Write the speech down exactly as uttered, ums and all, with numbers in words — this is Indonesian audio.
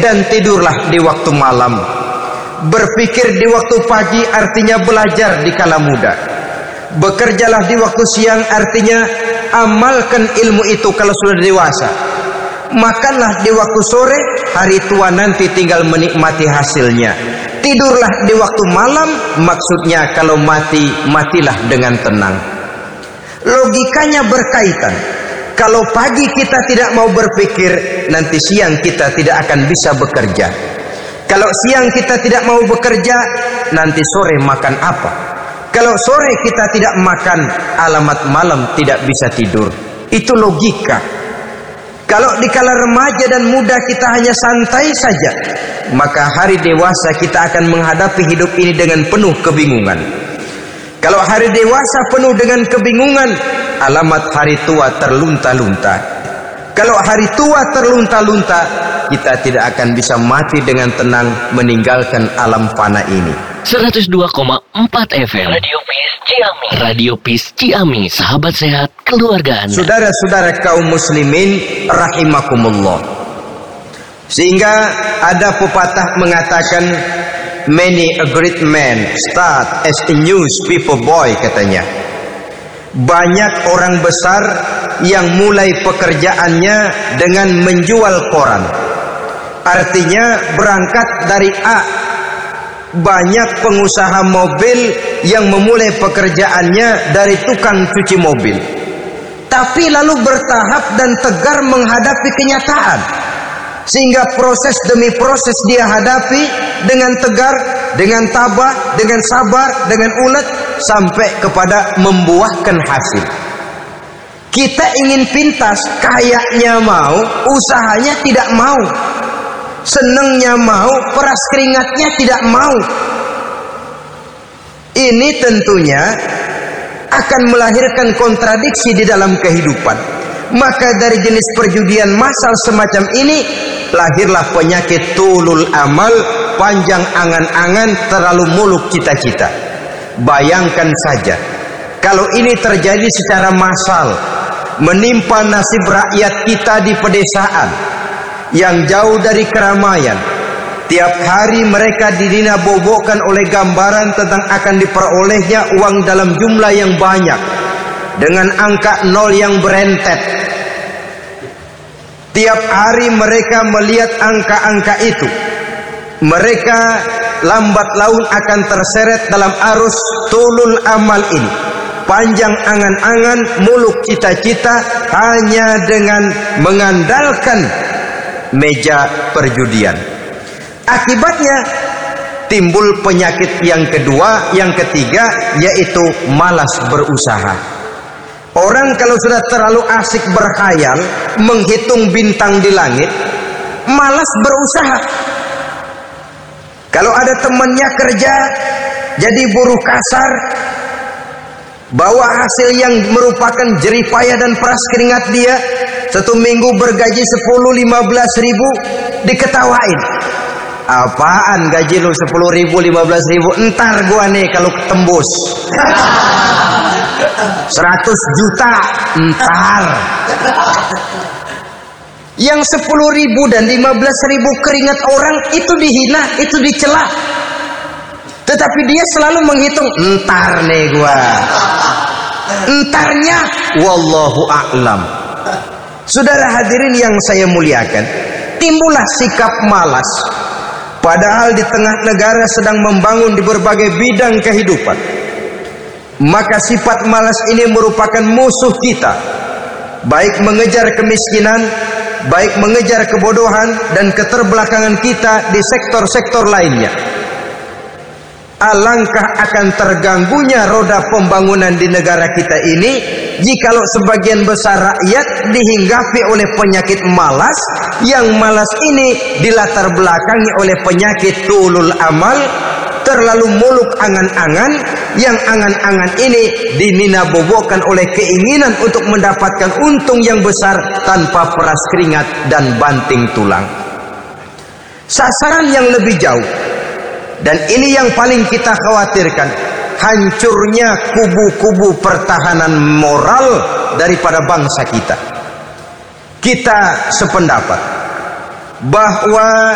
dan tidurlah di waktu malam. Berpikir di waktu pagi artinya belajar di kala muda. Bekerjalah di waktu siang artinya amalkan ilmu itu kalau sudah dewasa. Makanlah di waktu sore, hari tua nanti tinggal menikmati hasilnya. Tidurlah di waktu malam, maksudnya kalau mati, matilah dengan tenang. Logikanya berkaitan. Kalau pagi kita tidak mau berpikir, nanti siang kita tidak akan bisa bekerja. Kalau siang kita tidak mau bekerja, nanti sore makan apa? Kalau sore kita tidak makan, alamat malam tidak bisa tidur. Itu logika. Kalau di kala remaja dan muda kita hanya santai saja, maka hari dewasa kita akan menghadapi hidup ini dengan penuh kebingungan. Kalau hari dewasa penuh dengan kebingungan, alamat hari tua terlunta-lunta. Kalau hari tua terlunta-lunta, kita tidak akan bisa mati dengan tenang meninggalkan alam fana ini. seratus dua koma empat F M Radio Peace Ciamis. Radio Peace Ciamis, sahabat sehat keluarga Anda. Saudara-saudara kaum muslimin rahimakumullah. Sehingga ada pepatah mengatakan, many a great man start as a newspaper boy, katanya. Banyak orang besar yang mulai pekerjaannya dengan menjual koran. Artinya berangkat dari A. Banyak pengusaha mobil yang memulai pekerjaannya dari tukang cuci mobil, tapi lalu bertahap dan tegar menghadapi kenyataan, sehingga proses demi proses dia hadapi dengan tegar, dengan tabah, dengan sabar, dengan ulet, sampai kepada membuahkan hasil. Kita ingin pintas, kayaknya mau, usahanya tidak mau. Senengnya mau, peras keringatnya tidak mau. Ini tentunya akan melahirkan kontradiksi di dalam kehidupan. Maka dari jenis perjudian massal semacam ini, lahirlah penyakit tulul amal, panjang angan-angan, terlalu muluk cita-cita. Bayangkan saja, kalau ini terjadi secara massal, menimpa nasib rakyat kita di pedesaan yang jauh dari keramaian. Tiap hari mereka didina-bobokkan oleh gambaran tentang akan diperolehnya uang dalam jumlah yang banyak dengan angka nol yang berentet. Tiap hari mereka melihat angka-angka itu. Mereka lambat laun akan terseret dalam arus tulul amal ini. Panjang angan-angan, muluk cita-cita, hanya dengan mengandalkan meja perjudian. Akibatnya timbul penyakit yang kedua, yang ketiga, yaitu malas berusaha. Orang kalau sudah terlalu asik berkhayal, menghitung bintang di langit, malas berusaha. Kalau ada temannya kerja jadi buruh kasar, bawa hasil yang merupakan jeripaya dan peras keringat dia, satu minggu bergaji sepuluh lima belas ribu, diketawain. Apaan gaji lu sepuluh ribu, lima belas ribu? Entar gua nih kalau tembus seratus juta, entar. Yang sepuluh ribu dan lima belas ribu keringat orang itu dihina, itu dicela. Tetapi dia selalu menghitung, entar nih gua. Entarnya wallahu a'lam. Saudara hadirin yang saya muliakan, timbullah sikap malas. Padahal di tengah negara sedang membangun di berbagai bidang kehidupan. Maka sifat malas ini merupakan musuh kita. Baik mengejar kemiskinan, baik mengejar kebodohan dan keterbelakangan kita di sektor-sektor lainnya. Alangkah akan terganggunya roda pembangunan di negara kita ini jikalau sebagian besar rakyat dihinggapi oleh penyakit malas, yang malas ini dilatar belakangi oleh penyakit tulul amal, terlalu muluk angan-angan, yang angan-angan ini dinina-bobokkan oleh keinginan untuk mendapatkan untung yang besar tanpa peras keringat dan banting tulang. Sasaran yang lebih jauh, dan ini yang paling kita khawatirkan, hancurnya kubu-kubu pertahanan moral daripada bangsa kita. Kita sependapat bahwa